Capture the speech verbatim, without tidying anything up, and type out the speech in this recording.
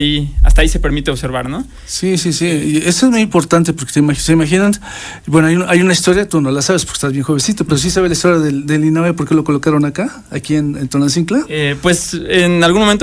Y hasta ahí se permite observar, ¿no? Sí, sí, sí. Y eso es muy importante porque te imag- se imaginan, bueno, hay, un- hay una historia, tú no la sabes porque estás bien jovencito, pero sí sabes la historia del, del INAVE, por qué lo colocaron acá, aquí en, en Tonancintla. Eh, pues en algún momento